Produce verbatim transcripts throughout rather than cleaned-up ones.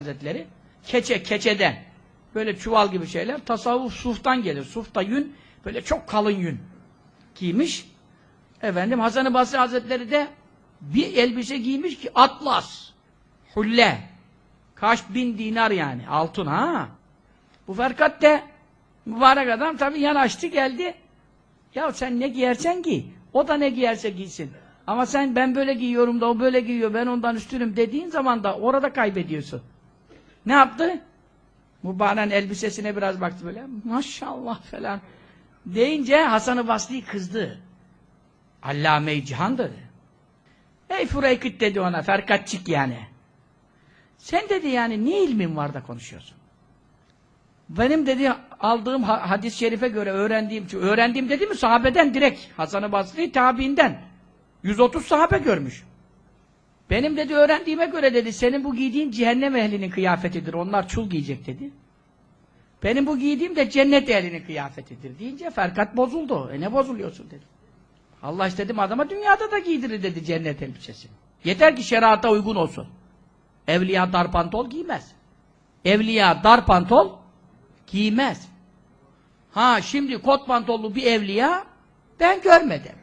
Hazretleri keçe, keçeden böyle çuval gibi şeyler tasavvuf suftan gelir. Sufta yün böyle çok kalın yün giymiş. Efendim Hasan-ı Basri Hazretleri de bir elbise giymiş ki atlas, hulle, kaç bin dinar yani altın ha. Bu Ferkat de mübarek adam tabi yanaştı geldi. Ya sen ne giyersen giy. O da ne giyerse giysin. Ama sen ben böyle giyiyorum da o böyle giyiyor ben ondan üstünüm dediğin zaman da orada kaybediyorsun. Ne yaptı? Mübarek elbisesine biraz baktı böyle. Maşallah falan. Deyince Hasan-ı Basri kızdı. Allame-i Cihan dedi. Ey Fureykit dedi ona, Ferkatçık yani. Sen dedi yani ne ilmin var da konuşuyorsun? Benim dedi aldığım hadis-i şerife göre öğrendiğim, öğrendiğim dedi mi sahabeden direkt, Hasan-ı Basri tabiinden. yüz otuz sahabe görmüş. Benim dedi öğrendiğime göre dedi, senin bu giydiğin cehennem ehlinin kıyafetidir, onlar çul giyecek dedi. Benim bu giydiğim de cennet ehlinin kıyafetidir deyince Ferkat bozuldu. E ne bozuluyorsun dedi. Allah istedim adama dünyada da giydirir dedi cennet elbisesini. Yeter ki şerata uygun olsun. Evliya dar pantol giymez. Evliya dar pantol giymez. Ha şimdi kot pantollu bir evliya ben görmedim.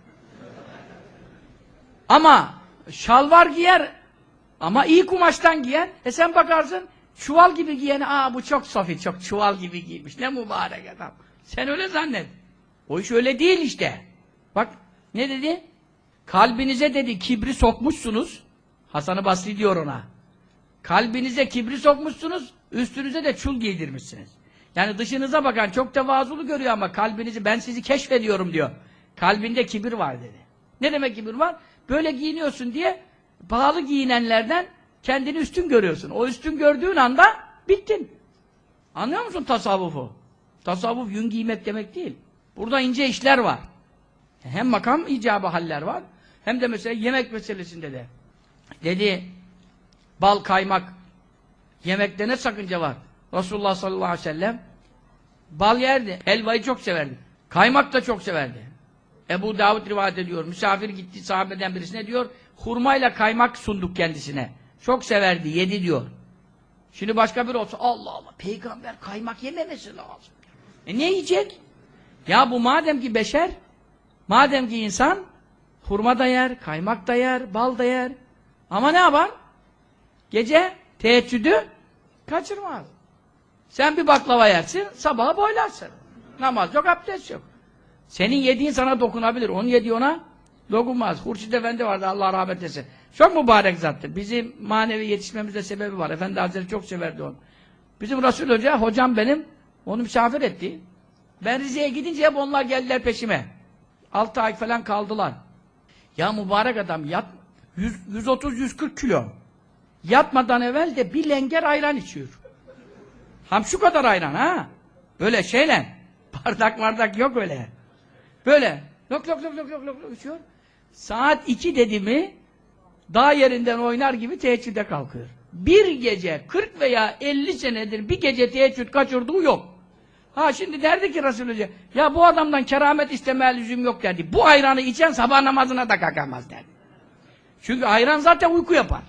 Ama şalvar giyer ama iyi kumaştan giyen, e sen bakarsın çuval gibi giyeni, aa bu çok sofi, çok çuval gibi giymiş, ne mübarek adam. Sen öyle zannet. O iş öyle değil işte. Bak ne dedi? Kalbinize dedi kibri sokmuşsunuz. Hasan-ı Basri diyor ona. Kalbinize kibri sokmuşsunuz, üstünüze de çul giydirmişsiniz. Yani dışınıza bakan çok tevazulu görüyor ama kalbinizi, ben sizi keşfediyorum diyor. Kalbinde kibir var dedi. Ne demek kibir var? Böyle giyiniyorsun diye pahalı giyinenlerden kendini üstün görüyorsun. O üstün gördüğün anda bittin. Anlıyor musun tasavvufu? Tasavvuf yün giymek demek değil. Burada ince işler var. Hem makam icabı haller var, hem de mesela yemek meselesinde de. Dedi, bal, kaymak, yemekte ne sakınca var? Resulullah sallallahu aleyhi ve sellem bal yerdi, helvayı çok severdi. Kaymak da çok severdi. Ebu Davud rivayet ediyor. Misafir gitti sahabeden birisine diyor, hurmayla kaymak sunduk kendisine. Çok severdi, yedi diyor. Şimdi başka biri olsa, Allah Allah, peygamber kaymak yememesi lazım. E ne yiyecek? Ya bu madem ki beşer, madem ki insan, hurma da yer, kaymak da yer, bal da yer. Ama ne yapar? Gece teheccüdü kaçırmaz. Sen bir baklava yersin, sabaha boylarsın. Namaz yok, abdest yok. Senin yediğin sana dokunabilir, onun yediği ona dokunmaz. Hurşid Efendi vardı, Allah rahmet eylesin. Çok mübarek zattır. Bizim manevi yetişmemizde sebebi var. Efendi Hazretleri çok severdi onu. Bizim Resul Hoca, hocam benim, onu misafir etti. Ben Rize'ye gidince hep onlar geldiler peşime. Altı ay falan kaldılar. Ya mübarek adam, yat, yüz otuz yüz kırk kilo. Yatmadan evvel de bir lenger ayran içiyor. Ham şu kadar ayran ha. Böyle şeyle, bardak bardak yok öyle. Böyle, lok lok lok lok lok lok içiyor. Saat iki dedi mi, dağ yerinden oynar gibi teheccüde kalkıyor. Bir gece, kırk veya elli senedir bir gece teheccüd kaçırdığı yok. Ha şimdi derdi ki Resulü Hoca, ya bu adamdan keramet istemeye lüzum yok derdi. Bu ayranı içen sabah namazına da kalkamaz derdi. Çünkü ayran zaten uyku yapar.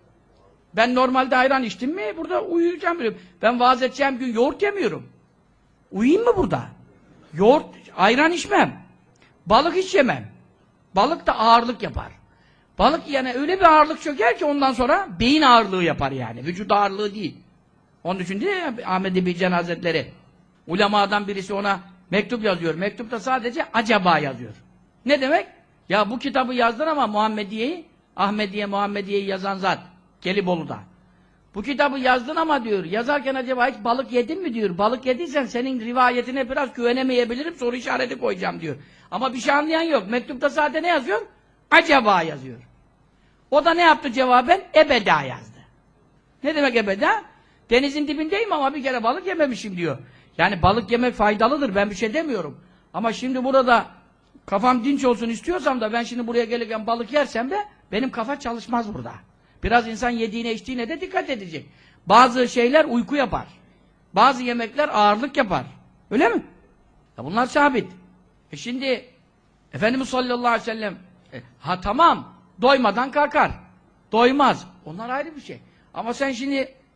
Ben normalde ayran içtim mi burada uyuyacağım biliyorum. Ben vaaz edeceğim gün yoğurt yemiyorum. Uyuyayım mı burada? Yoğurt, ayran içmem. Balık hiç yemem. Balık da ağırlık yapar. Balık yani öyle bir ağırlık çöker ki ondan sonra beyin ağırlığı yapar yani. Vücut ağırlığı değil. Onun için değil mi Ahmed İbn Hazretleri? Ulemadan birisi ona mektup yazıyor. Mektupta sadece acaba yazıyor. Ne demek? Ya bu kitabı yazdın ama Muhammediye'yi, Ahmediye Muhammediye'yi yazan zat Gelibolu'da. Bu kitabı yazdın ama diyor, yazarken acaba hiç balık yedin mi diyor. Balık yediysen senin rivayetine biraz güvenemeyebilirim, soru işareti koyacağım diyor. Ama bir şey anlayan yok. Mektupta sadece ne yazıyor? Acaba yazıyor. O da ne yaptı cevaben? Ebeda yazdı. Ne demek ebeda? Denizin dibindeyim ama bir kere balık yememişim diyor. Yani balık yemek faydalıdır, ben bir şey demiyorum. Ama şimdi burada kafam dinç olsun istiyorsam da ben şimdi buraya gelirken balık yersem de benim kafa çalışmaz burada. Biraz insan yediğine içtiğine de dikkat edecek. Bazı şeyler uyku yapar. Bazı yemekler ağırlık yapar. Öyle mi? Ya bunlar sabit. E şimdi Efendimiz sallallahu aleyhi ve sellem e, ha tamam doymadan kalkar. Doymaz. Onlar ayrı bir şey. Ama sen şimdi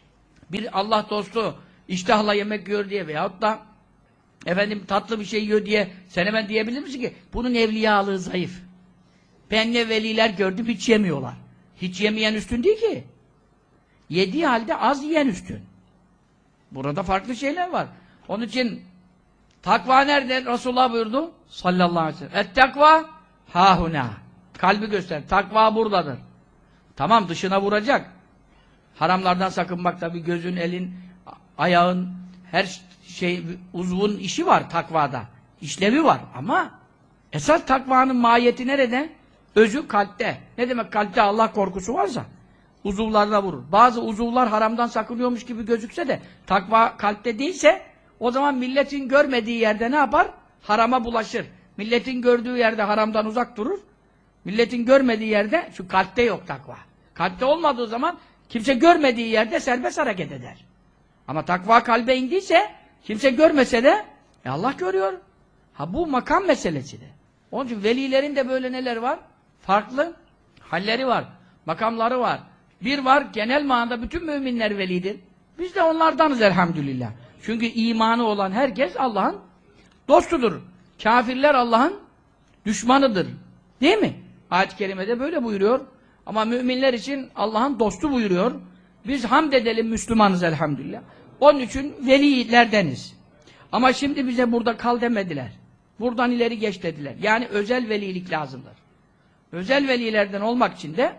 Bir Allah dostu iştahla yemek yiyor diye veyahut da efendim tatlı bir şey yiyor diye sen hemen diyebilir misin ki bunun evliyalığı zayıf. Ben ne veliler gördüm hiç yemiyorlar. Hiç yemeyen üstün değil ki. Yediği halde az yiyen üstün. Burada farklı şeyler var. Onun için takva nerede? Resulullah buyurdu sallallahu aleyhi ve sellem. Et-takva hahuna. Kalbi göster. Takva buradadır. Tamam dışına vuracak. Haramlardan sakınmak tabii gözün, elin, ayağın, her şey, uzvun işi var takvada. İşlevi var ama esas takvanın mahiyeti nerede? Özü kalpte. Ne demek kalpte Allah korkusu varsa uzuvlarına vurur. Bazı uzuvlar haramdan sakınıyormuş gibi gözükse de takva kalpte değilse o zaman milletin görmediği yerde ne yapar? Harama bulaşır. Milletin gördüğü yerde haramdan uzak durur. Milletin görmediği yerde, şu kalpte yok takva. Kalpte olmadığı zaman kimse görmediği yerde serbest hareket eder. Ama takva kalbe indiyse kimse görmese de e Allah görüyor. Ha bu makam meselesidir. Onun için velilerin de böyle neler var? Farklı halleri var. Makamları var. Bir var, genel manada bütün müminler velidir. Biz de onlardanız elhamdülillah. Çünkü imanı olan herkes Allah'ın dostudur. Kafirler Allah'ın düşmanıdır. Değil mi? Ayet-i kerimede böyle buyuruyor. Ama müminler için Allah'ın dostu buyuruyor. Biz hamd edelim Müslümanız elhamdülillah. Onun için velilerdeniz. Ama şimdi bize burada kal demediler. Buradan ileri geç dediler. Yani özel velilik lazımdır. Özel velilerden olmak için de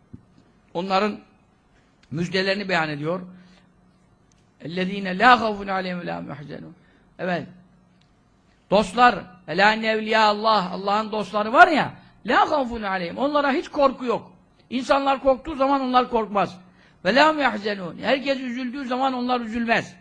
onların müjdelerini beyan ediyor. اَلَّذ۪ينَ لَا خَوْفٌ عَلَيْهِمْ وَلَا مُحْزَنُونَ. Evet. Dostlar, اَلَا nevliya Allah, Allah'ın dostları var ya, لَا خَوْفٌ عَلَيْهِمْ. Onlara hiç korku yok. İnsanlar korktuğu zaman onlar korkmaz. وَلَا مُحْزَنُونَ. Herkes üzüldüğü zaman onlar üzülmez.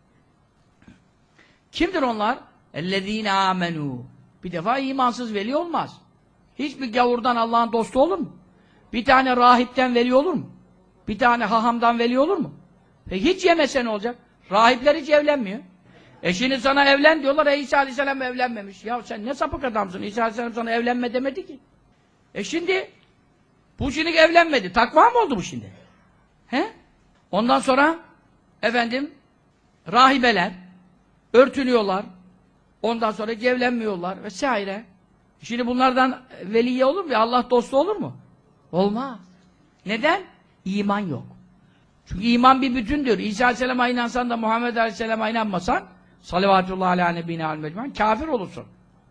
Kimdir onlar? اَلَّذ۪ينَ آمَنُوا. Bir defa imansız veli olmaz. Hiçbir gavurdan Allah'ın dostu olur mu? Bir tane rahipten veli olur mu? Bir tane hahamdan veli olur mu? Peki hiç yemese ne olacak? Rahipler hiç evlenmiyor. E şimdi sana evlen diyorlar, e İsa Aleyhisselam evlenmemiş. Ya sen ne sapık adamsın, İsa Aleyhisselam sana evlenme demedi ki. E şimdi, bu şimdi evlenmedi. Takva mı oldu bu şimdi? He? Ondan sonra, efendim, rahibeler, örtünüyorlar. Ondan sonra evlenmiyorlar vesaire. Şimdi bunlardan veliye olur mu? Allah dostu olur mu? Olmaz. Neden? İman yok. Çünkü iman bir bütündür. İsa Aleyhisselam'a inansan da Muhammed Aleyhisselam'a inanmasan salavatullah ala nebine al-mecmuan kafir olursun.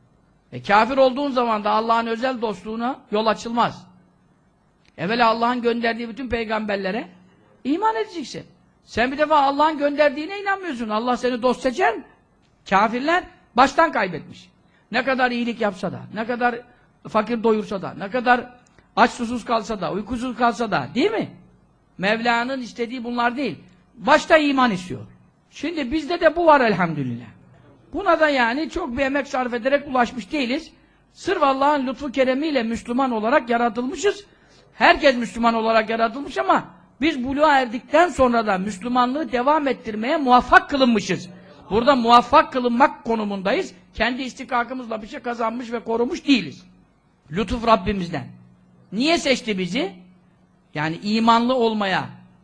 E kafir olduğun zaman da Allah'ın özel dostluğuna yol açılmaz. Evvela Allah'ın gönderdiği bütün peygamberlere iman edeceksin. Sen bir defa Allah'ın gönderdiğine inanmıyorsun. Allah seni dost seçer mi? Kafirler baştan kaybetmiş. Ne kadar iyilik yapsa da, ne kadar fakir doyursa da, ne kadar aç susuz kalsa da, uykusuz kalsa da, değil mi? Mevla'nın istediği bunlar değil. Başta iman istiyor. Şimdi bizde de bu var elhamdülillah. Buna da yani çok bir emek sarf ederek ulaşmış değiliz. Sırf Allah'ın lütfu keremiyle Müslüman olarak yaratılmışız. Herkes Müslüman olarak yaratılmış ama biz buluğa erdikten sonra da Müslümanlığı devam ettirmeye muvaffak kılınmışız. Burada muvaffak kılınmak konumundayız. Kendi istikakımızla bir şey kazanmış ve korumuş değiliz. Lütuf Rabbimizden. Niye seçti bizi? Yani imanlı olmaya,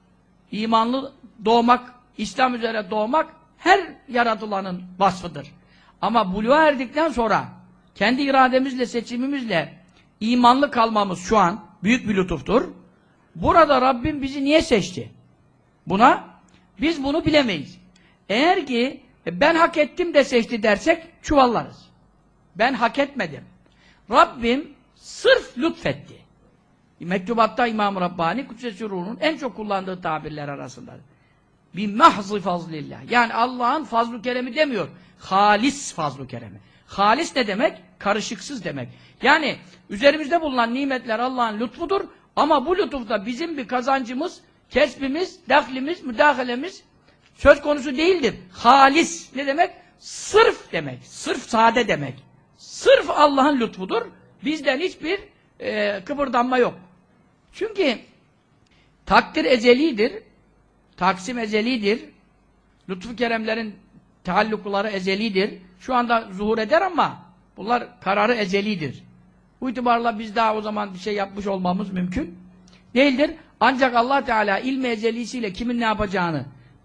imanlı doğmak, İslam üzere doğmak her yaratılanın vasfıdır. Ama buluğa erdikten sonra kendi irademizle, seçimimizle imanlı kalmamız şu an büyük bir lütuftur. Burada Rabbim bizi niye seçti? Buna biz bunu bilemeyiz. Eğer ki ben hak ettim de seçti dersek çuvallarız. Ben hak etmedim. Rabbim sırf lütfetti. Mektubatta İmam-ı Rabbani Kudsesi Ruh'un en çok kullandığı tabirler arasında. Bir mahz-ı fazlillah. Yani Allah'ın fazl-ı keremi demiyor. Halis fazl-ı keremi. Halis ne demek? Karışıksız demek. Yani üzerimizde bulunan nimetler Allah'ın lütfudur ama bu lütufta bizim bir kazancımız, kesbimiz, dahlimiz, müdahalemiz söz konusu değildir. Halis ne demek? Sırf demek. Sırf sade demek. Sırf Allah'ın lütfudur. Bizden hiçbir e, kıpırdanma yok. Çünkü takdir ezelidir. Taksim ezelidir. Lütfu keremlerin taallukları ezelidir. Şu anda zuhur eder ama bunlar kararı ezelidir. Bu itibarla biz daha o zaman bir şey yapmış olmamız mümkün değildir. Ancak Allah Teala ilmi ezelisiyle kimin ne yapacağını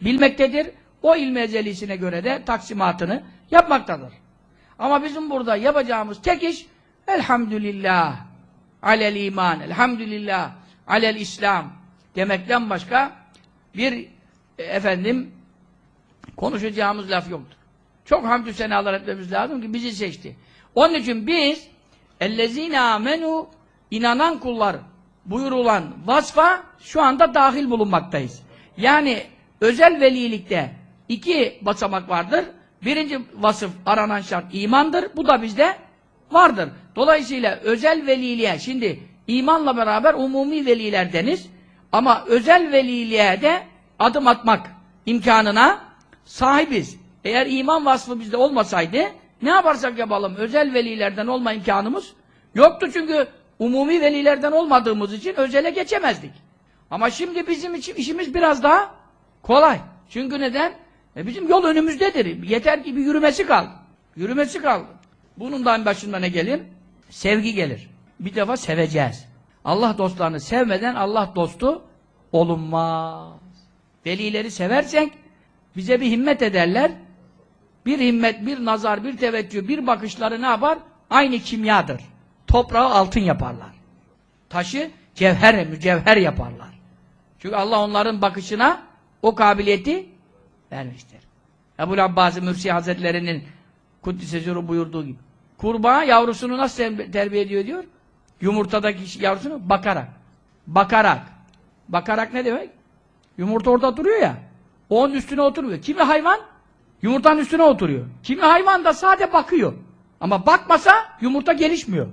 bilmektedir. O ilmi ezelisine göre de taksimatını yapmaktadır. Ama bizim burada yapacağımız tek iş elhamdülillah alel iman, elhamdülillah alel İslam demekten başka bir e, efendim konuşacağımız laf yoktur. Çok hamdü senalar etmemiz lazım ki bizi seçti. Onun için biz ellezîne âmenû inanan kullar buyurulan vasfa şu anda dahil bulunmaktayız. Yani özel velilikte iki basamak vardır. Birinci vasıf aranan şart imandır. Bu da bizde vardır. Dolayısıyla özel veliliğe şimdi imanla beraber umumi veliler deniz. Ama özel veliliğe de adım atmak imkanına sahibiz. Eğer iman vasfı bizde olmasaydı ne yaparsak yapalım özel velilerden olma imkanımız yoktu çünkü umumi velilerden olmadığımız için özele geçemezdik. Ama şimdi bizim için işimiz biraz daha kolay. Çünkü neden? E bizim yol önümüzdedir. Yeter ki bir yürümesi kaldı. Yürümesi kaldı. Bunun da başında ne gelir? Sevgi gelir. Bir defa seveceğiz. Allah dostlarını sevmeden Allah dostu olunmaz. Velileri seversek bize bir himmet ederler. Bir himmet, bir nazar, bir teveccüh, bir bakışları ne yapar? Aynı kimyadır. Toprağı altın yaparlar. Taşı cevher, mücevher yaparlar. Çünkü Allah onların bakışına o kabiliyeti vermiştir. Ebu'l Abbas-ı Mürsi Hazretleri'nin Kuddisesi buyurduğu gibi. Kurbağa yavrusunu nasıl terbiye ediyor diyor? Yumurtadaki yavrusunu bakarak. Bakarak. Bakarak ne demek? Yumurta orada duruyor ya. O onun üstüne oturmuyor. Kimi hayvan? Yumurtanın üstüne oturuyor. Kimi hayvan da sadece bakıyor. Ama bakmasa yumurta gelişmiyor.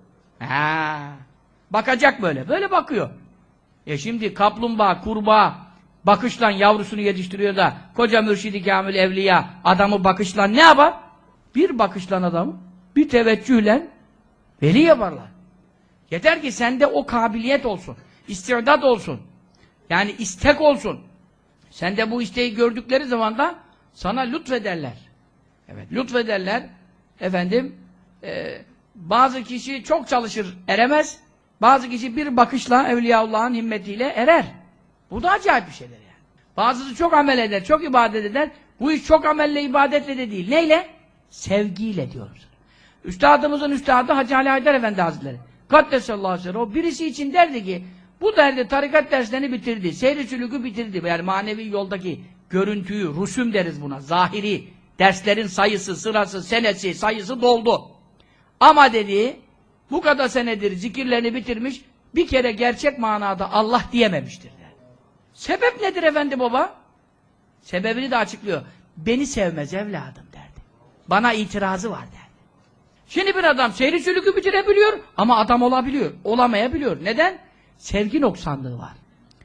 Ha, bakacak böyle. Böyle bakıyor. E şimdi kaplumbağa, kurbağa bakışla yavrusunu yetiştiriyor da koca mürşidi kamil evliya adamı bakışla ne yapar? Bir bakışla adamı bir teveccühle veli yaparlar. Yeter ki sende o kabiliyet olsun. İstidat olsun. Yani istek olsun. Sende bu isteği gördükleri zaman da sana lütfederler. Evet, lütfederler. Efendim, e, bazı kişi çok çalışır, eremez. Bazı kişi bir bakışla Evliyaullah'ın himmetiyle erer. Bu da acayip bir şeydir yani. Bazısı çok amel eder, çok ibadet eder. Bu iş çok amelle, ibadetle de değil. Neyle? Sevgiyle diyoruz. Üstadımızın üstadı Hacı Ali Haydar Efendi Hazretleri. Kaddesallahu aleyhi ve sellem. O birisi için derdi ki, bu derdi tarikat derslerini bitirdi, seyri sülükü bitirdi. Yani manevi yoldaki görüntüyü, rusum deriz buna, zahiri. Derslerin sayısı, sırası, senesi, sayısı doldu. Ama dedi, bu kadar senedir zikirlerini bitirmiş, bir kere gerçek manada Allah diyememiştir der. Sebep nedir efendi baba? Sebebini de açıklıyor. Beni sevmez evladım derdi. Bana itirazı var derdi. Şimdi bir adam seyri sülükü bitirebiliyor ama adam olabiliyor. Olamayabiliyor. Neden? Sevgi noksanlığı var.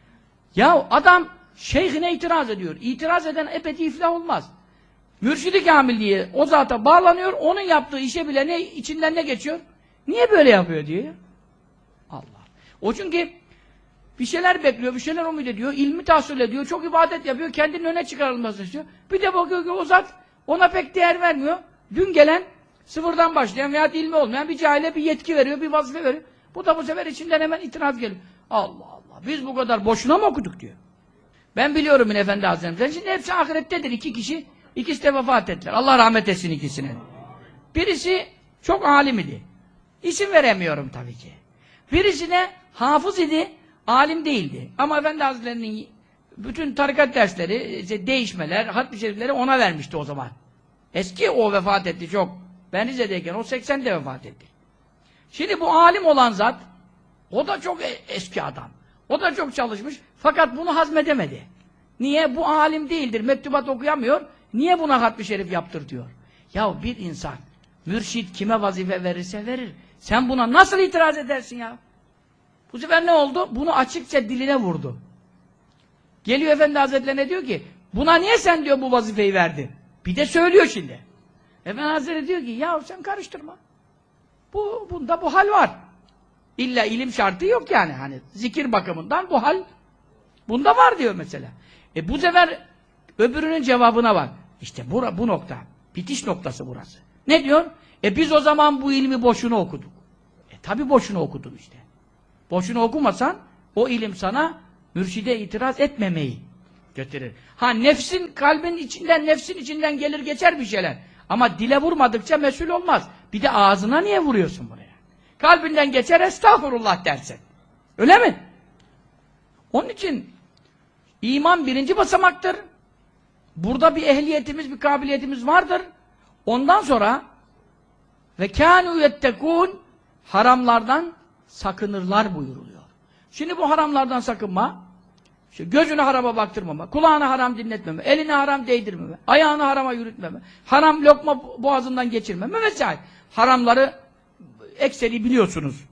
Ya adam şeyhine itiraz ediyor. İtiraz eden ebedi iflah olmaz. Mürşid-i Kamil diye o zata bağlanıyor, onun yaptığı işe bile ne, içinden ne geçiyor? Niye böyle yapıyor diyor ya. Allah. O çünkü bir şeyler bekliyor, bir şeyler umut ediyor, ilmi tahsil ediyor, çok ibadet yapıyor, kendinin öne çıkarılmasını istiyor. Bir de bakıyor ki o zat ona pek değer vermiyor. Dün gelen, sıfırdan başlayan veya ilmi olmayan bir cahile bir yetki veriyor, bir vazife veriyor. Bu da bu sefer içinden hemen itiraz geliyor. Allah Allah, biz bu kadar boşuna mı okuduk diyor. Ben biliyorum min Efendi Hazretleri. Şimdi hepsi ahirettedir. İki kişi, ikisi de vefat ettiler. Allah rahmet etsin ikisine. Birisi çok alim idi. İsim veremiyorum tabii ki. Birisine hafız idi, alim değildi. Ama Efendi Hazretleri'nin bütün tarikat dersleri, işte değişmeler, hatmi şerifleri ona vermişti o zaman. Eski o vefat etti çok. Ben Rize'deyken o seksende vefat etti. Şimdi bu alim olan zat, o da çok eski adam. O da çok çalışmış. Fakat bunu hazmedemedi. Niye? Bu alim değildir. Mektubat okuyamıyor. Niye buna hatmi şerif yaptır diyor. Ya bir insan, mürşit kime vazife verirse verir. Sen buna nasıl itiraz edersin ya? Bu sefer ne oldu? Bunu açıkça diline vurdu. Geliyor Efendi Hazretlerine diyor ki, buna niye sen diyor bu vazifeyi verdin? Bir de söylüyor şimdi. Efendi Hazretleri diyor ki, ya sen karıştırma. Bu, bunda bu hal var. İlla ilim şartı yok yani. Hani zikir bakımından bu hal bunda var diyor mesela. E bu sefer öbürünün cevabına bak. İşte bu, bu nokta. Bitiş noktası burası. Ne diyor? E biz o zaman bu ilmi boşuna okuduk. E tabi boşuna okudun işte. Boşuna okumasan o ilim sana mürşide itiraz etmemeyi Götürür. Ha nefsin, kalbin içinden, nefsin içinden gelir geçer bir şeyler. Ama dile vurmadıkça mesul olmaz. Bir de ağzına niye vuruyorsun buraya? Kalbinden geçer, estağfurullah dersin. Öyle mi? Onun için iman birinci basamaktır. Burada bir ehliyetimiz, bir kabiliyetimiz vardır. Ondan sonra ve kânû yettekûn haramlardan sakınırlar buyuruluyor. Şimdi bu haramlardan sakınma, işte gözünü harama baktırmama, kulağına haram dinletmeme, eline haram değdirmeme, ayağını harama yürütmeme, haram lokma boğazından geçirmeme vesaire. Haramları ekseri biliyorsunuz.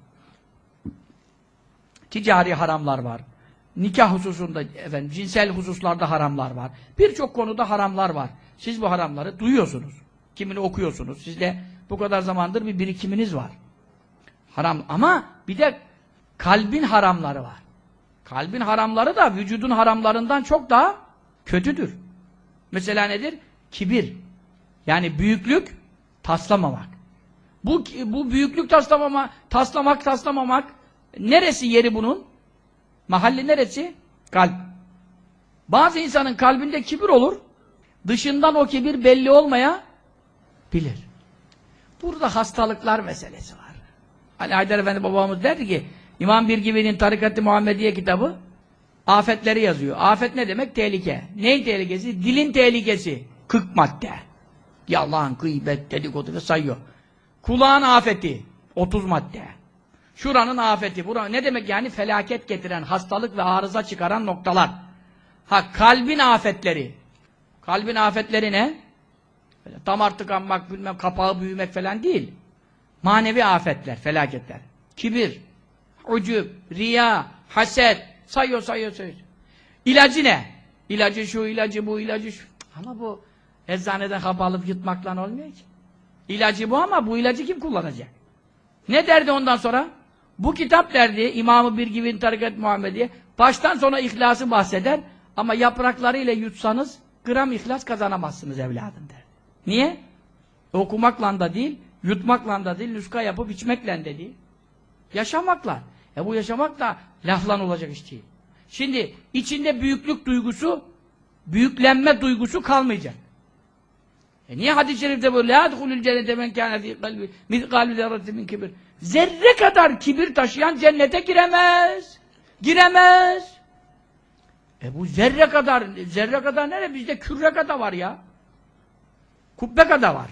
Ticari haramlar var. Nikah hususunda, efendim, cinsel hususlarda haramlar var. Birçok konuda haramlar var. Siz bu haramları duyuyorsunuz. Kimini okuyorsunuz. Sizde bu kadar zamandır bir birikiminiz var. Haram ama bir de kalbin haramları var. Kalbin haramları da vücudun haramlarından çok daha kötüdür. Mesela nedir? Kibir. Yani büyüklük, taslamamak. Bu, bu büyüklük taslamama, taslamak, taslamamak neresi yeri bunun? Mahalli neresi? Kalp. Bazı insanın kalbinde kibir olur, dışından o kibir belli olmaya bilir. Burada hastalıklar meselesi var. Ali Haydar Efendi babamız derdi ki, İmam Birgivi'nin Tarikat-ı Muhammediye kitabı afetleri yazıyor. Afet ne demek? Tehlike. Neyin tehlikesi? Dilin tehlikesi. kırk madde. Yalan, gıybet, dedikodu ve sayıyor. Kulağın afeti. otuz madde. Şuranın afeti. Buranın, ne demek yani? Felaket getiren, hastalık ve arıza çıkaran noktalar. Ha, kalbin afetleri. Kalbin afetleri ne? Böyle damar tıkanmak, bilmem, kapağı büyümek falan değil. Manevi afetler, felaketler. Kibir, ucub, riya, haset, sayıyor, sayıyor, sayıyor. İlacı ne? İlacı şu, ilacı bu, ilacı şu. Ama bu eczaneden hap alıp yutmakla olmuyor ki. İlacı bu ama bu ilacı kim kullanacak? Ne derdi ondan sonra? Bu kitap derdi, İmam-ı Birgivi'nin Tarikat-ı Muhammediye, baştan sona ihlası bahseder ama yapraklarıyla yutsanız gram ihlas kazanamazsınız evladım der. Niye? Okumakla da değil, yutmakla da değil, nuska yapıp içmekle de değil. Yaşamakla. E bu yaşamak da laflan olacak iş değil. Şimdi içinde büyüklük duygusu, büyüklenme duygusu kalmayacak. E niye hadis-i şerifte böyle لَا دُخُلُ الْجَنَّةَ مَنْ كَانَ فِي قَلْبِ مِثْقَالُ ذَرَّةٍ مِنْ كِبِرٍ Zerre kadar kibir taşıyan cennete giremez. Giremez. E bu zerre kadar, zerre kadar nere? Bizde küre kadar var ya. Kubbe kadar var.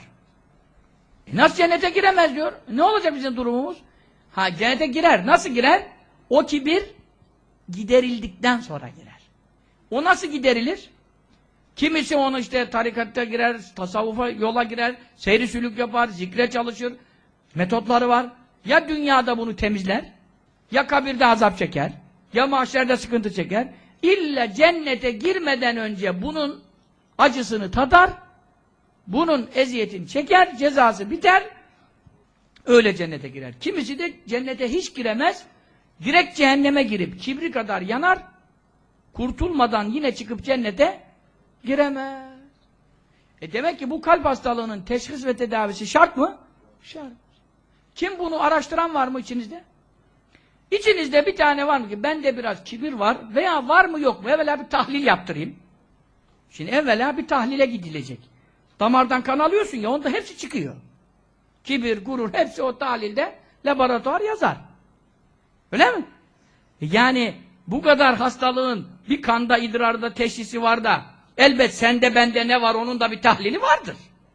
E nasıl cennete giremez diyor. Ne olacak bizim durumumuz? Ha cennete girer. Nasıl girer? O kibir giderildikten sonra girer. O nasıl giderilir? Kimisi onu işte tarikatta girer, tasavvufa yola girer, seyri sülük yapar, zikre çalışır. Metotları var. Ya dünyada bunu temizler, ya kabirde azap çeker, ya mahşerde sıkıntı çeker. İlla cennete girmeden önce bunun acısını tadar, bunun eziyetini çeker, cezası biter, öyle cennete girer. Kimisi de cennete hiç giremez, direkt cehenneme girip kibri kadar yanar, kurtulmadan yine çıkıp cennete giremez. E demek ki bu kalp hastalığının teşhis ve tedavisi şart mı? Şart. Kim bunu araştıran var mı içinizde? İçinizde bir tane var mı ki bende biraz kibir var veya var mı yok mu? Evvela bir tahlil yaptırayım. Şimdi evvela bir tahlile gidilecek. Damardan kan alıyorsun ya onda hepsi çıkıyor. Kibir, gurur hepsi o tahlilde laboratuvar yazar. Öyle mi? Yani bu kadar hastalığın bir kanda, idrarda teşhisi var da elbet sende bende ne var onun da bir tahlili vardır.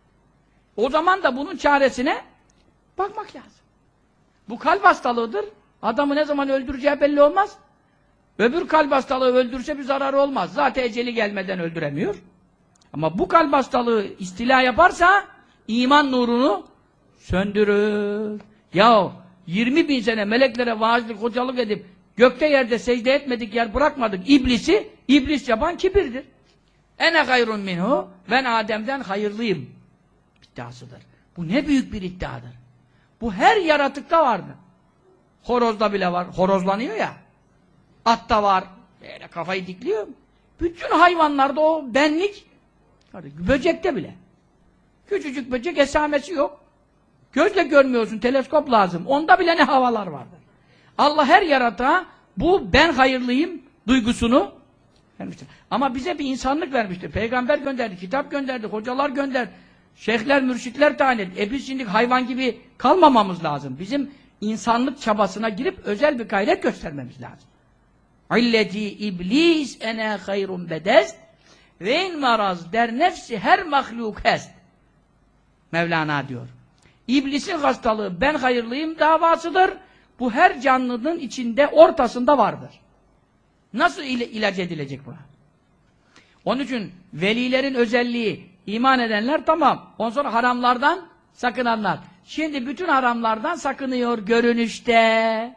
O zaman da bunun çaresine bakmak lazım. Bu kalp hastalığıdır. Adamı ne zaman öldüreceği belli olmaz. Öbür kalp hastalığı öldürse bir zararı olmaz. Zaten eceli gelmeden öldüremiyor. Ama bu kalp hastalığı istila yaparsa iman nurunu söndürür. Yahu yirmi bin sene meleklere vaazlık, hocalık edip gökte yerde secde etmedik, yer bırakmadık. İblisi, iblis yapan kibirdir. Ene hayrun minhu, ben Adem'den hayırlıyım iddiasıdır. Bu ne büyük bir iddiadır. Bu her yaratıkta vardır. Horozda bile var. Horozlanıyor ya. Atta var. Böyle kafayı dikliyor. Bütün hayvanlarda o benlik. Böcekte bile. Küçücük böcek esamesi yok. Gözle görmüyorsun. Teleskop lazım. Onda bile ne havalar vardır. Allah her yaratığa bu ben hayırlıyım duygusunu Vermiştir. Ama bize bir insanlık vermiştir. Peygamber gönderdi, kitap gönderdi, hocalar gönderdi. Şeyhler, mürşitler tayin etti. E biz şimdi hayvan gibi kalmamamız lazım. Bizim insanlık çabasına girip özel bir gayret göstermemiz lazım. İlleti iblis ene hayrun bedest ve in maraz der nefsi her mahluk est. Mevlana diyor. İblisin hastalığı ben hayırlıyım davasıdır. Bu her canlının içinde, ortasında vardır. Nasıl il ilaç edilecek buna? Onun için velilerin özelliği, iman edenler tamam. Ondan sonra haramlardan sakınanlar. Şimdi bütün haramlardan sakınıyor görünüşte.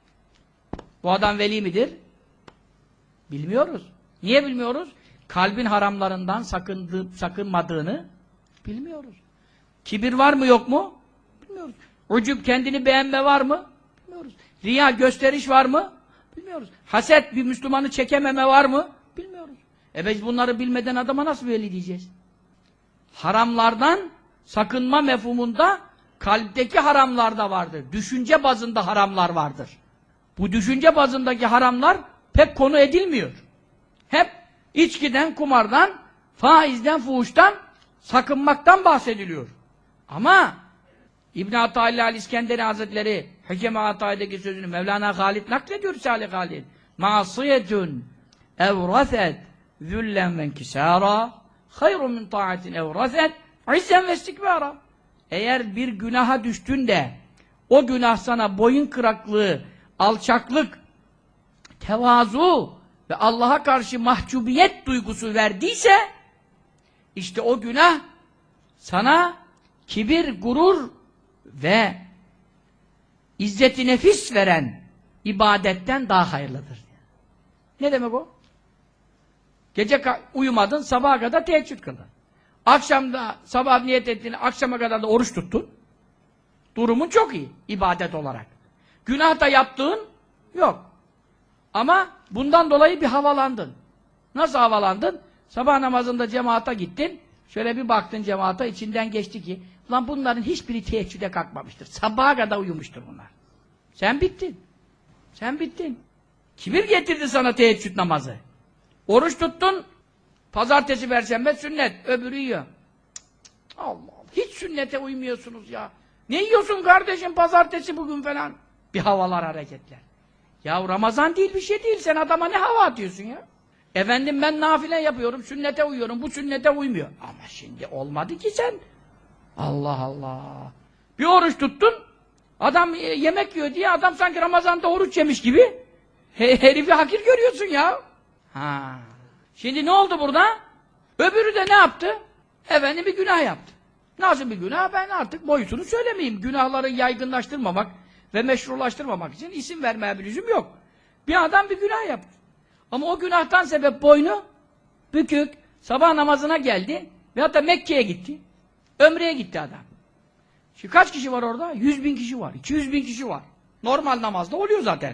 Bu adam veli midir? Bilmiyoruz. Niye bilmiyoruz? Kalbin haramlarından sakındığı, sakınmadığını bilmiyoruz. Kibir var mı yok mu? Bilmiyoruz. Ucub kendini beğenme var mı? Bilmiyoruz. Riya gösteriş var mı? Bilmiyoruz. Haset bir Müslümanı çekememe var mı? Bilmiyoruz. E biz bunları bilmeden adama nasıl veli diyeceğiz? Haramlardan sakınma mefhumunda kalpteki haramlar da vardır. Düşünce bazında haramlar vardır. Bu düşünce bazındaki haramlar pek konu edilmiyor. Hep içkiden, kumardan, faizden, fuhuştan sakınmaktan bahsediliyor. Ama İbn-i Atâillâ İskenderi Hazretleri Hükeme Atâi'deki sözünü Mevlana Halid naklediyor Salih Halid. Ma'siyetun evraset züllen ve inkisâra hayrun min ta'atin evraset izzen ve istikbâra. Eğer bir günaha düştün de o günah sana boyun kıraklığı, alçaklık, tevazu ve Allah'a karşı mahcubiyet duygusu verdiyse işte o günah sana kibir, gurur ve izzet-i nefis veren ibadetten daha hayırlıdır. Ne demek o? Gece uyumadın, sabaha kadar teheccüd kıldın. Akşamda sabah niyet ettin, akşama kadar da oruç tuttun. Durumun çok iyi ibadet olarak. Günah da yaptığın yok. Ama bundan dolayı bir havalandın. Nasıl havalandın? Sabah namazında cemaata gittin. Şöyle bir baktın cemaata, içinden geçti ki lan bunların hiçbiri teheccüde kalkmamıştır. Sabaha kadar uyumuştur bunlar. Sen bittin. Sen bittin. Kibir getirdi sana teheccüd namazı. Oruç tuttun, pazartesi, perşembe sünnet, öbürü yiyor. Allah Allah. Hiç sünnete uymuyorsunuz ya. Ne yiyorsun kardeşim pazartesi bugün falan? Bir havalar, hareketler. Ya Ramazan değil, bir şey değil. Sen adama ne hava atıyorsun ya? Efendim ben nafile yapıyorum, sünnete uyuyorum, bu sünnete uymuyor. Ama şimdi olmadı ki sen. Allah Allah. Bir oruç tuttun, adam yemek yiyor diye adam sanki Ramazan'da oruç yemiş gibi he herifi hakir görüyorsun ya. Ha. Şimdi ne oldu burada? Öbürü de ne yaptı? Efendim bir günah yaptı. Nasıl bir günah? Ben artık boyutunu söylemeyeyim. Günahları yaygınlaştırmamak ve meşrulaştırmamak için isim vermeye bir lüzum yok. Bir adam bir günah yaptı. Ama o günahtan sebep boynu bükük, sabah namazına geldi ve hatta Mekke'ye gitti. Ömre'ye gitti adam. Şimdi kaç kişi var orada? Yüz bin kişi var, iki yüz bin kişi var. Normal namazda oluyor zaten.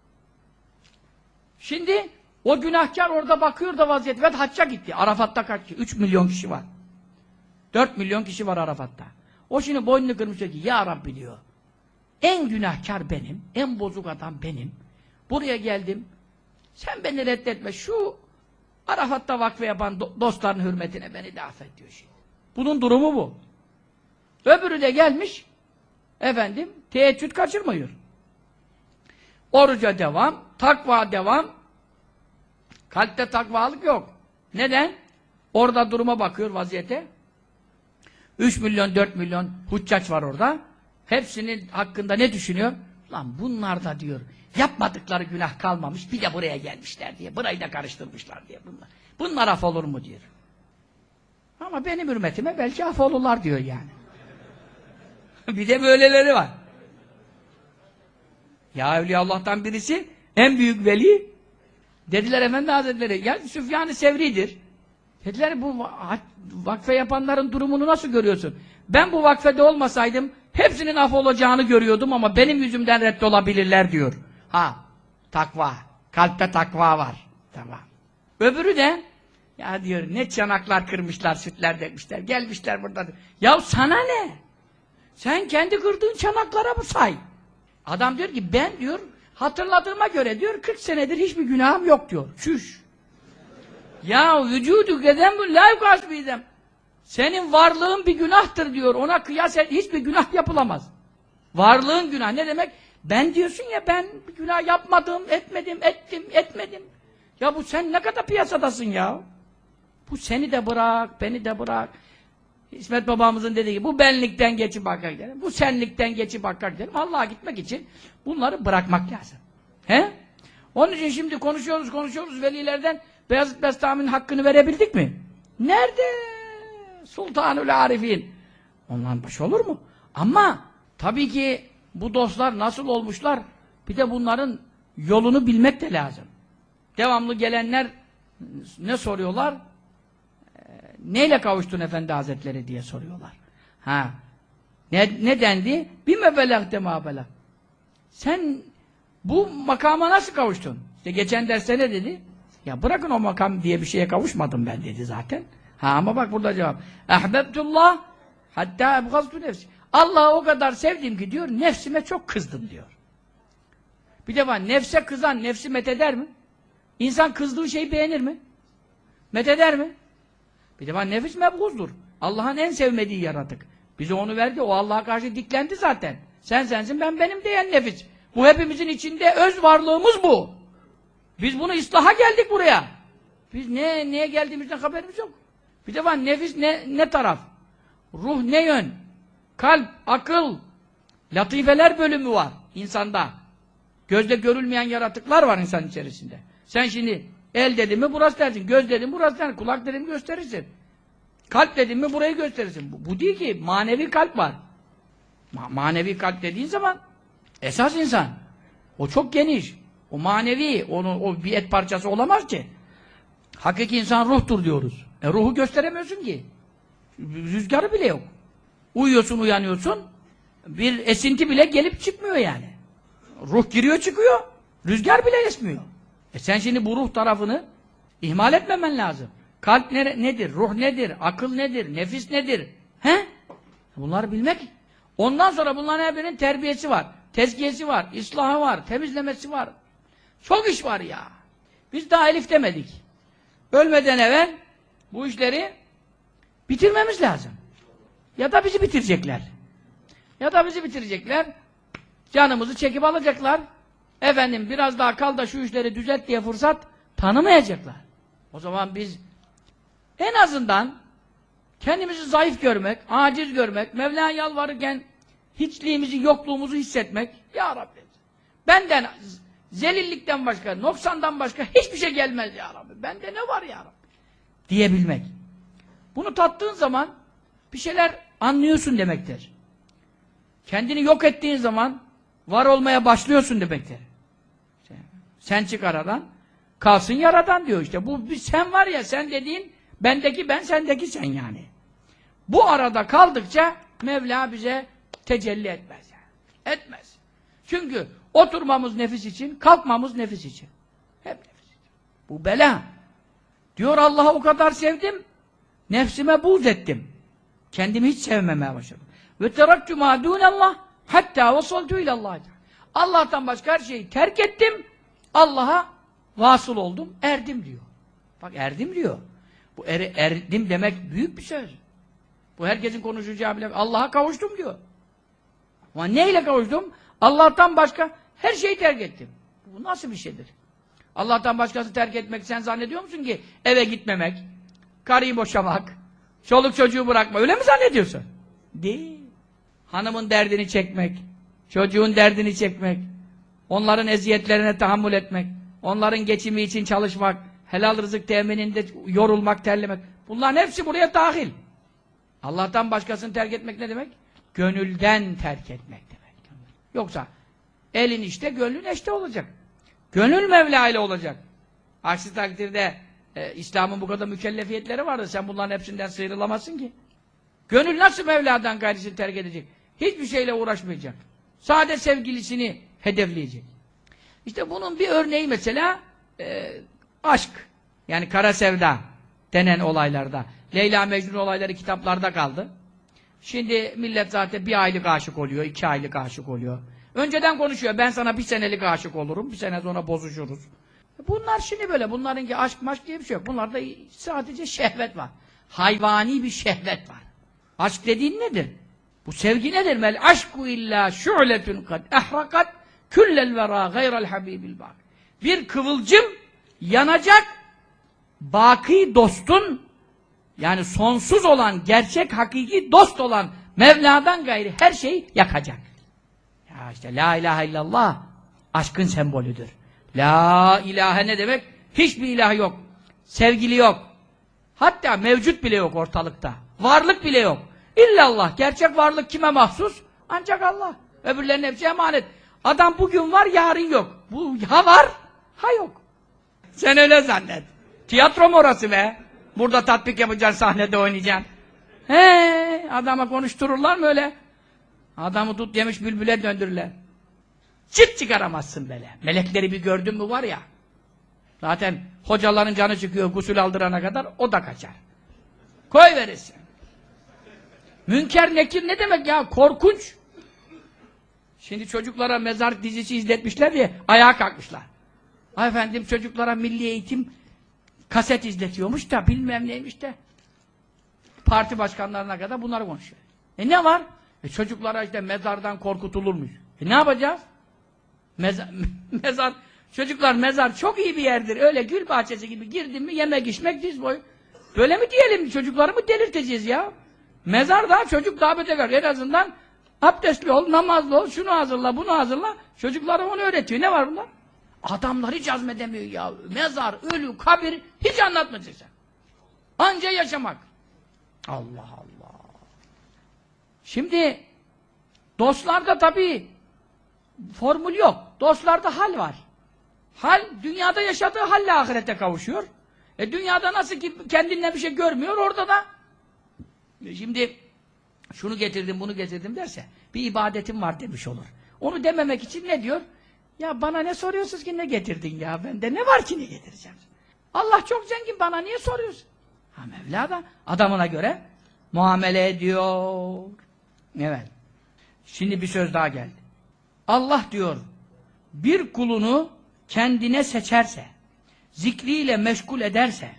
Şimdi o günahkar orada bakıyor da vaziyet ve hacca gitti. Arafat'ta kaç kişi? Üç milyon kişi var. Dört milyon kişi var Arafat'ta. O şimdi boynunu kırmış diyor ki ya Rabbi diyor. En günahkar benim, en bozuk adam benim. Buraya geldim. Sen beni reddetme. Şu Arafat'ta vakfe yapan do dostların hürmetine beni de affet diyor şimdi. Bunun durumu bu. Öbürü de gelmiş. Efendim, teheccüd kaçırmıyor. Oruca devam, takva devam. Kalpte takvalık yok. Neden? Orada duruma bakıyor vaziyete. Üç milyon, dört milyon huccaç var orada. Hepsinin hakkında ne düşünüyor? Lan bunlar da diyor, yapmadıkları günah kalmamış, bir de buraya gelmişler diye, burayı da karıştırmışlar diye bunlar. Bunlar af olur mu diyor. Ama benim hürmetime belki af olurlar diyor yani. Bir de böyleleri var. Ya Evliyaullah'tan birisi, en büyük veli, dediler Efendi Hazretleri, ya Süfyan-ı Sevri'dir. Dediler bu vakfe yapanların durumunu nasıl görüyorsun? Ben bu vakfede olmasaydım, hepsinin af olacağını görüyordum ama benim yüzümden reddolabilirler diyor. Ha, takva. Kalpte takva var. Tamam. Öbürü de, ya diyor ne çanaklar kırmışlar, sütler dökmüşler, gelmişler burada. Ya sana ne? Sen kendi kırdığın çanaklara mı say? Adam diyor ki ben diyor, hatırladığıma göre diyor, kırk senedir hiçbir günahım yok diyor. Çüş. Ya vücudu geden bu la yukas bidem. Senin varlığın bir günahtır diyor. Ona kıyas et, hiçbir günah yapılamaz. Varlığın günah. Ne demek? Ben diyorsun ya ben bir günah yapmadım, etmedim, ettim, etmedim. Ya bu sen ne kadar piyasadasın ya? Bu seni de bırak, beni de bırak. İsmet babamızın dediği gibi bu benlikten geçip Hakk'a gidelim. Bu senlikten geçip Hakk'a gidelim. Allah'a gitmek için bunları bırakmak lazım. He? Onun için şimdi konuşuyoruz, konuşuyoruz velilerden Beyazıt Bestami'nin hakkını verebildik mi? Nerede? Sultanul Arifin. Ondan baş olur mu? Ama tabii ki bu dostlar nasıl olmuşlar? Bir de bunların yolunu bilmek de lazım. Devamlı gelenler ne soruyorlar? Ee, neyle kavuştun Efendi Hazretleri diye soruyorlar. Ha. Ne, ne dendi? Bir mebelagte mabelag. Sen bu makama nasıl kavuştun? İşte geçen derste ne dedi? Ya bırakın o makam diye bir şeye kavuşmadım ben dedi zaten. Ha ama bak burada cevap. Ehbebtullah hatta ebgaztu nefsi. Allah'ı o kadar sevdim ki diyor, nefsime çok kızdım diyor. Bir de var, nefse kızan nefsi metheder mi? İnsan kızdığı şeyi beğenir mi? Metheder mi? Bir de var, nefis mebguzdur. Allah'ın en sevmediği yaratık. Bize onu verdi, o Allah'a karşı diklendi zaten. Sen sensin, ben benim diyen nefis. Bu hepimizin içinde öz varlığımız bu. Biz bunu ıslaha geldik buraya. Biz ne neye geldiğimizden haberimiz yok. Bir de var, nefis ne, ne taraf? Ruh ne yön? Kalp, akıl, latifeler bölümü var insanda. Gözde görülmeyen yaratıklar var insan içerisinde. Sen şimdi el dedin mi burası dersin, göz dedin mi burası dersin, kulak dedin mi gösterirsin. Kalp dedin mi burayı gösterirsin. Bu, bu değil ki, manevi kalp var. Ma manevi kalp dediğin zaman esas insan. O çok geniş. O manevi, onun, o bir et parçası olamaz ki. Hakiki insan ruhtur diyoruz. E ruhu gösteremiyorsun ki. Rüzgarı bile yok. Uyuyorsun, uyanıyorsun. Bir esinti bile gelip çıkmıyor yani. Ruh giriyor, çıkıyor. Rüzgar bile esmiyor. E sen şimdi bu ruh tarafını ihmal etmemen lazım. Kalp ne, nedir? Ruh nedir? Akıl nedir? Nefis nedir? He? Bunları bilmek. Ondan sonra bunların her birinin terbiyesi var. Tezkiyesi var. İslahı var. Temizlemesi var. Çok iş var ya. Biz daha elif demedik. Ölmeden evvel bu işleri bitirmemiz lazım. Ya da bizi bitirecekler. Ya da bizi bitirecekler. Canımızı çekip alacaklar. Efendim biraz daha kal da şu işleri düzelt diye fırsat tanımayacaklar. O zaman biz en azından kendimizi zayıf görmek, aciz görmek, Mevla'ya yalvarırken hiçliğimizi, yokluğumuzu hissetmek. Ya Rabbi, benden zelillikten başka, noksandan başka hiçbir şey gelmez ya Rabbi. Bende ne var ya Rabbi? Diyebilmek. Bunu tattığın zaman bir şeyler anlıyorsun demektir. Kendini yok ettiğin zaman var olmaya başlıyorsun demektir. Sen çık aradan, kalsın yaradan diyor işte. Bu bir sen var ya, sen dediğin bendeki ben, sendeki sen yani. Bu arada kaldıkça Mevla bize tecelli etmez yani. Etmez. Çünkü oturmamız nefis için, kalkmamız nefis için. Hep nefis için. Bu bela. Diyor Allah'ı o kadar sevdim, nefsime buğz ettim. Kendimi hiç sevmemeye başladım. Ve teraktu ma dunallah hatta vasaltu ilallah. Allah'tan başka her şeyi terk ettim. Allah'a vasıl oldum, erdim diyor. Bak erdim diyor. Bu er, erdim demek büyük bir söz. Bu herkesin konuşacağı bile. Allah'a kavuştum diyor. Ama neyle kavuştum? Allah'tan başka her şeyi terk ettim. Bu nasıl bir şeydir? Allah'tan başkası terk etmek, sen zannediyor musun ki eve gitmemek, karıyı boşamak, çoluk çocuğu bırakma, öyle mi zannediyorsun? Değil. Hanımın derdini çekmek, çocuğun derdini çekmek, onların eziyetlerine tahammül etmek, onların geçimi için çalışmak, helal rızık temininde yorulmak, terlemek. Bunların hepsi buraya dahil. Allah'tan başkasını terk etmek ne demek? Gönülden terk etmek demek. Yoksa elin işte, gönlün eşte olacak. Gönül Mevla ile olacak. Aksi takdirde e, İslam'ın bu kadar mükellefiyetleri vardı. Sen bunların hepsinden sıyrılamazsın ki. Gönül nasıl Mevla'dan gayrısını terk edecek? Hiçbir şeyle uğraşmayacak. Sade sevgilisini hedefleyecek. İşte bunun bir örneği mesela e, aşk. Yani kara sevda denen olaylarda. Leyla Mecnun olayları kitaplarda kaldı. Şimdi millet zaten bir aylık aşık oluyor, iki aylık aşık oluyor. Önceden konuşuyor. Ben sana bir senelik aşık olurum, bir sene sonra bozuşuruz. Bunlar şimdi böyle, bunlarınki aşk maşk diye bir şey yok. Bunlarda sadece şehvet var. Hayvani bir şehvet var. Aşk dediğin nedir? Bu sevgi nedir? Mel aşku illa şu'letun kad ehrakat küllel vera gayrel habibil bak. Bir kıvılcım yanacak, baki dostun, yani sonsuz olan, gerçek, hakiki dost olan Mevla'dan gayri her şeyi yakacak. Ya işte la ilahe illallah aşkın sembolüdür. La ilahe ne demek? Hiçbir ilah yok. Sevgili yok. Hatta mevcut bile yok ortalıkta. Varlık bile yok. İllallah. Gerçek varlık kime mahsus? Ancak Allah. Öbürlerinin hepsi emanet. Adam bugün var, yarın yok. Bu ha var, ha yok. Sen öyle zannet. Tiyatro mu orası be? Burada tatbik yapacaksın, sahnede oynayacaksın. He, adama konuştururlar mı öyle? Adamı tut yemiş bülbüle döndürürler. Çıt çıkaramazsın böyle. Melekleri bir gördün mü var ya. Zaten hocaların canı çıkıyor gusül aldırana kadar, o da kaçar. Koy verirsin. Münker nekir ne demek ya? Korkunç. Şimdi çocuklara mezar dizisi izletmişler diye ayağa kalkmışlar. Ay efendim çocuklara milli eğitim kaset izletiyormuş da bilmem neymiş de. Parti başkanlarına kadar bunları konuşuyor. E ne var? E çocuklara işte mezardan korkutulurmuş. E ne yapacağız? Mezar, mezar, çocuklar mezar çok iyi bir yerdir. Öyle gül bahçesi gibi girdin mi yemek içmek diz boyu. Böyle mi diyelim? Çocukları mı delirteceğiz ya? Mezar daha çocuk daha beter. En azından abdestli ol, namazlı ol, şunu hazırla, bunu hazırla. Çocuklara onu öğretiyor. Ne var bunda? Adamlar hiç azmedemiyor ya. Mezar, ölü, kabir hiç anlatmayacaksın. Anca yaşamak. Allah Allah. Şimdi dostlarda tabii formül yok. Dostlarda hal var. Hal, dünyada yaşadığı halle ahirete kavuşuyor. E dünyada nasıl ki kendinden bir şey görmüyor, orada da e şimdi şunu getirdim, bunu getirdim derse bir ibadetim var demiş olur. Onu dememek için ne diyor? Ya bana ne soruyorsunuz ki ne getirdin ya? Bende ne var ki ne getireceğim? Allah çok zengin, bana niye soruyorsun? Ha Mevla da adamına göre muamele ediyor. Evet. Şimdi bir söz daha geldi. Allah diyor, bir kulunu kendine seçerse, zikriyle meşgul ederse